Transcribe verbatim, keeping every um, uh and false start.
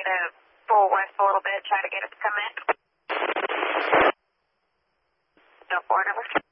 to pull west a little bit, try to get it to come in. No four number.